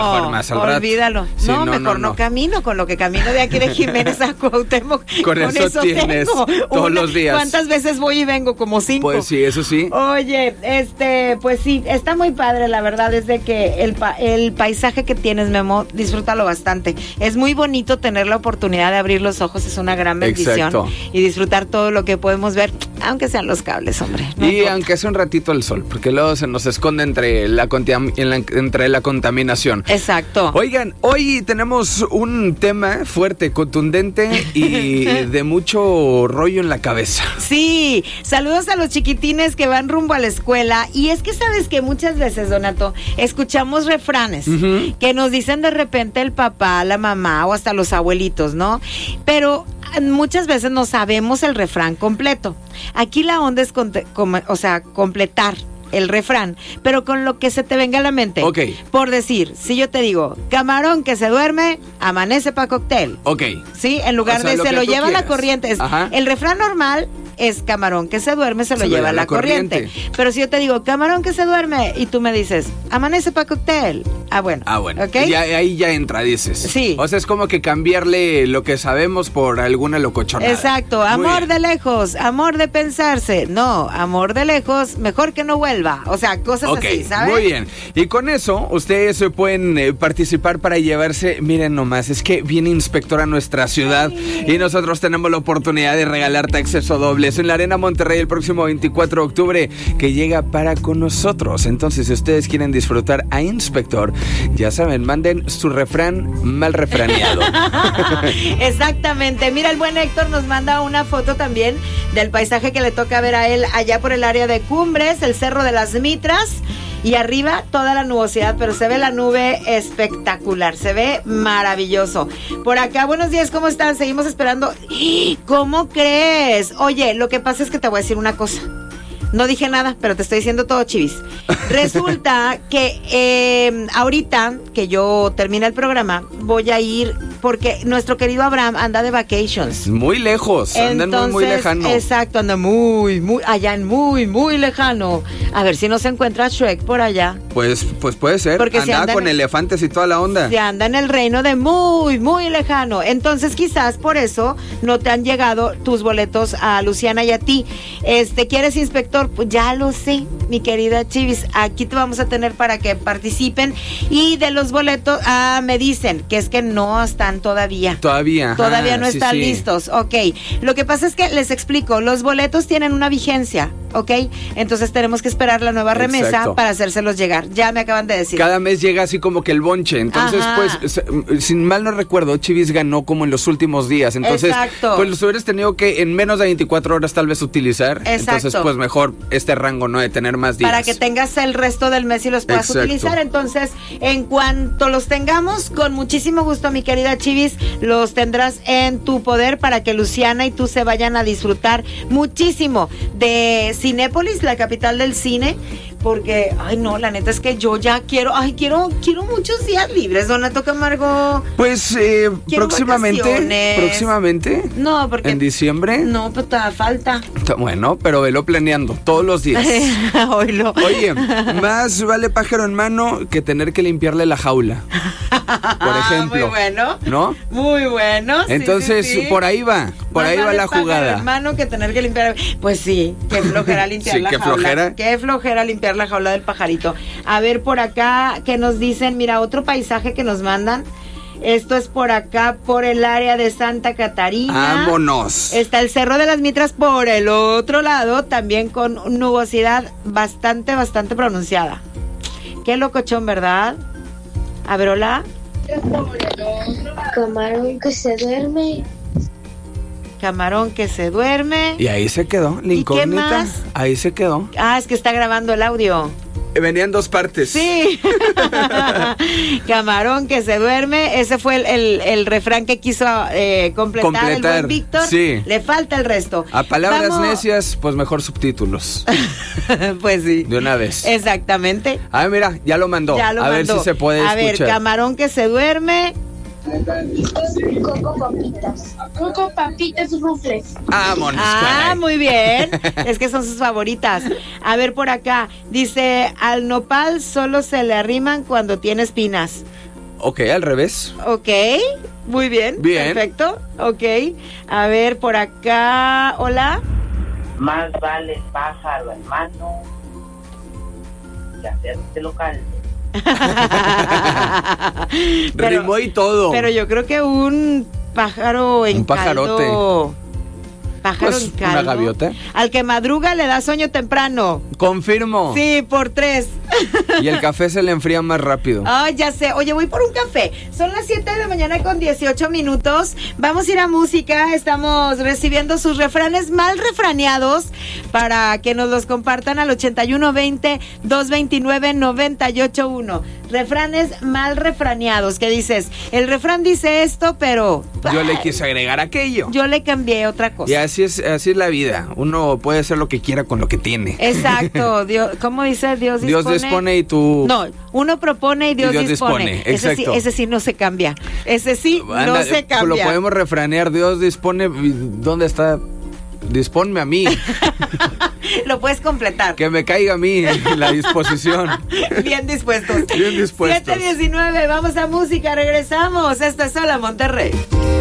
Más al rato. Olvídalo. Sí, no, mejor no camino con lo que camino de aquí de Jiménez a Cuauhtémoc. Con eso tienes tengo todos los días. ¿Cuántas veces voy y vengo? Como 5. Pues sí, eso sí. Oye, pues sí, está muy padre, la verdad es de que el paisaje que tienes, Memo, disfrútalo bastante. Es muy bonito tener la oportunidad de abrir los ojos, es una gran bendición. Exacto. Y disfrutar todo lo que podemos ver, aunque sean los cables, hombre. No y importa. aunque sea un ratito el sol, porque luego se nos esconde entre la contaminación. Exacto. Oigan, hoy tenemos un tema fuerte, contundente y de mucho rollo en la cabeza. Sí, saludos a los chiquitines que van rumbo a la escuela. Y es que sabes que muchas veces, Donato, escuchamos refranes que nos dicen de repente el papá, la mamá o hasta los abuelitos, ¿no? Pero muchas veces no sabemos el refrán completo. Aquí la onda es completar el refrán, pero con lo que se te venga a la mente. Ok. Por decir, si yo te digo, camarón que se duerme, amanece pa' cóctel. Ok. Sí, en lugar de se lo lleva la corriente. El refrán normal es camarón que se duerme, se lo lleva la corriente. Pero si yo te digo, camarón que se duerme, y tú me dices, amanece pa' cóctel. Bueno. ¿Okay? Ahí ya entra, dices. Sí. O sea, es como que cambiarle lo que sabemos por alguna locochonada. Exacto. Amor de lejos, amor de pensarse. No, amor de lejos, mejor que no vuelva. O sea, cosas así, ¿sabes? Muy bien. Y con eso, ustedes pueden participar para llevarse, miren nomás, es que viene inspector a nuestra ciudad y nosotros tenemos la oportunidad de regalarte acceso doble. Es en la Arena Monterrey el próximo 24 de octubre que llega para con nosotros. Entonces, si ustedes quieren disfrutar a Inspector, ya saben, manden su refrán mal refraneado. Exactamente. Mira, el buen Héctor nos manda una foto también del paisaje que le toca ver a él allá por el área de Cumbres, el Cerro de las Mitras, y arriba toda la nubosidad, pero se ve la nube espectacular, se ve maravilloso. Por acá, buenos días, ¿cómo están? Seguimos esperando. ¿Cómo crees? Oye, lo que pasa es que te voy a decir una cosa. No dije nada, pero te estoy diciendo todo, chivis. Resulta que ahorita que yo termine el programa, voy a ir porque nuestro querido Abraham anda de vacations. Muy lejos, andan muy lejano. Exacto, anda muy lejano. A ver si no se encuentra Shrek por allá. Pues puede ser. Porque anda con elefantes y toda la onda. Se anda en el reino de muy lejano. Entonces quizás por eso no te han llegado tus boletos a Luciana y a ti. ¿Quieres, inspector? Pues ya lo sé, mi querida Chivis. Aquí te vamos a tener para que participen. Y de los boletos, me dicen que es que no están todavía. Todavía no están listos. Ok. Lo que pasa es que les explico, los boletos tienen una vigencia, ¿ok? Entonces tenemos que esperar la nueva remesa para hacérselos llegar. Ya me acaban de decir. Cada mes llega así como que el bonche. Entonces, pues, sin mal no recuerdo, Chivis ganó como en los últimos días. Entonces, pues los hubieras tenido que en menos de 24 horas tal vez utilizar. Exacto. Entonces, pues mejor este rango, ¿no? De tener más días. Para que tengas el resto del mes y los puedas utilizar. Entonces, en cuanto los tengamos, con muchísimo gusto, mi querida Chivis, los tendrás en tu poder para que Luciana y tú se vayan a disfrutar muchísimo de Cinépolis, la capital del cine. Porque, la neta es que yo ya quiero muchos días libres, Donato Camargo. Pues, próximamente. No, porque... ¿En diciembre? No, pues todavía falta. Bueno, pero velo planeando todos los días. Oye, más vale pájaro en mano que tener que limpiarle la jaula. Por ejemplo. Muy bueno. ¿No? Muy bueno. Entonces, sí. Por ahí va la jugada. Hermano, que tener que limpiar. Pues sí, qué flojera limpiar la jaula. Qué flojera limpiar la jaula del pajarito. A ver, por acá, que nos dicen, mira, otro paisaje que nos mandan. Esto es por acá, por el área de Santa Catarina. ¡Vámonos! Está el Cerro de las Mitras por el otro lado, también con nubosidad bastante pronunciada. Qué locochón, ¿verdad? A ver, hola. Camarón que se duerme. Camarón que se duerme. Y ahí se quedó, la incógnita. ¿Y qué más? Ahí se quedó. Es que está grabando el audio. Venían dos partes. Sí. Camarón que se duerme. Ese fue el refrán que quiso completar el buen Víctor. Sí. Le falta el resto. A palabras necias, pues mejor subtítulos. Pues sí. De una vez. Exactamente. Mira, ya lo mandó. Ver si se puede escuchar. A ver, camarón que se duerme. Coco papitas rufles. Vámonos. Muy bien. Es que son sus favoritas. A ver, por acá dice, al nopal solo se le arriman cuando tiene espinas. Ok, al revés. Ok, muy bien. Bien. Perfecto. Ok. A ver, por acá. Hola. Más vale pájaro en mano que hacerte local. Rimó y todo. Pero yo creo que un pájaro en Un pajarote. caldo. Pájaro Pues, en caldo. una gaviota. Al que madruga le da sueño temprano. Confirmo. Sí, por 3. Y el café se le enfría más rápido. Ay, ya sé. Oye, voy por un café. Son las 7 de la mañana con 18 minutos. Vamos a ir a música. Estamos recibiendo sus refranes mal refraneados para que nos los compartan al 8120-229-981. Refranes mal refraneados. ¿Qué dices? El refrán dice esto, pero Yo le quise agregar aquello. yo le cambié otra cosa. Y así es la vida. Uno puede hacer lo que quiera con lo que tiene. Exacto. Dios, ¿cómo dice? Dios Dios dispone y tú... No, uno propone y Dios dispone. Exacto. Ese sí no se cambia. Ese sí no Anda, se cambia. Lo podemos refranear. Dios dispone... ¿Dónde está? Disponme a mí. Lo puedes completar. Que me caiga a mí la disposición. Bien dispuestos. Bien dispuestos. 7:19, vamos a música, regresamos. Esto es Hola Monterrey.